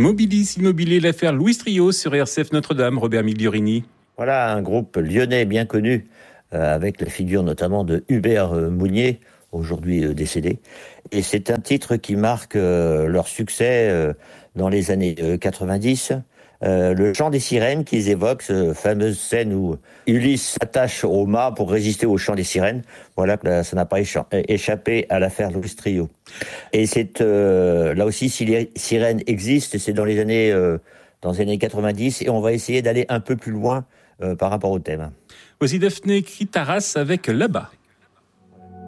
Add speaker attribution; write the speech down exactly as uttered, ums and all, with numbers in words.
Speaker 1: Mobilis Immobilier, l'affaire Louis Trio sur R C F Notre-Dame, Robert Migliorini.
Speaker 2: Voilà un groupe lyonnais bien connu, euh, avec la figure notamment de Hubert euh, Mounier, aujourd'hui euh, décédé. Et c'est un titre qui marque euh, leur succès euh, dans les années euh, quatre-vingt-dix. Euh, le chant des sirènes qu'ils évoquent, cette fameuse scène où Ulysse s'attache au mât pour résister au chant des sirènes. Voilà que ça n'a pas écha- échappé à l'affaire Louis Trio. Et c'est euh, là aussi, si les sirènes existent, c'est dans les années euh, dans les années quatre-vingt-dix, et on va essayer d'aller un peu plus loin euh, par rapport au thème.
Speaker 1: Voici Daphné Kritaras avec Là-bas.